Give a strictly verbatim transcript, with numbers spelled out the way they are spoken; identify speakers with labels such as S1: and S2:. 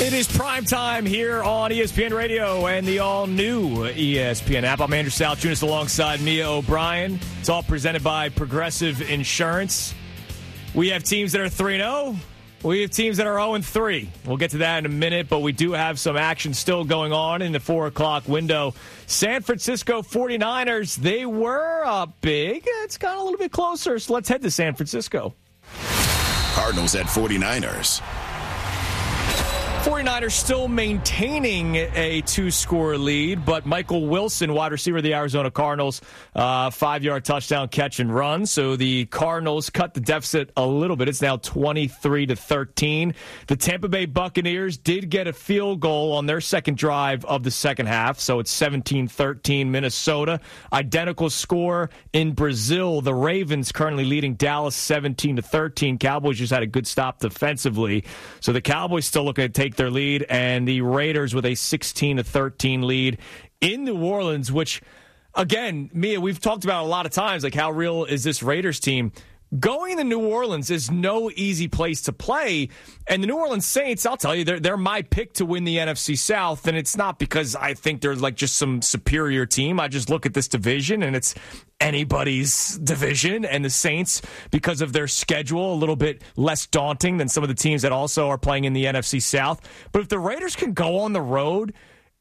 S1: It is prime time here on E S P N Radio and the all-new E S P N app. I'm Andrew Salchunas alongside Mia O'Brien. It's all presented by Progressive Insurance. We have teams that are three and oh. We have teams that are oh and three. We'll get to that in a minute, but we do have some action still going on in the four o'clock window. San Francisco forty-niners, they were up big. It's gotten a little bit closer, so let's head to San Francisco.
S2: Cardinals at forty-niners.
S1: forty-niners still maintaining a two-score lead, but Michael Wilson, wide receiver of the Arizona Cardinals, uh, five-yard touchdown catch and run. So the Cardinals cut the deficit a little bit. It's now twenty-three to thirteen. The Tampa Bay Buccaneers did get a field goal on their second drive of the second half, so it's seventeen thirteen Minnesota. Identical score in Brazil. The Ravens currently leading Dallas seventeen to thirteen. Cowboys just had a good stop defensively. So the Cowboys still looking to take their lead, and the Raiders with a sixteen to thirteen lead in New Orleans, which, again, Mia, we've talked about a lot of times, like how real is this Raiders team? Going to New Orleans is no easy place to play, and the New Orleans Saints, I'll tell you, they're, they're my pick to win the N F C South, and it's not because I think they're like just some superior team. I just look at this division, and it's anybody's division, and the Saints, because of their schedule, a little bit less daunting than some of the teams that also are playing in the N F C South. But if the Raiders can go on the road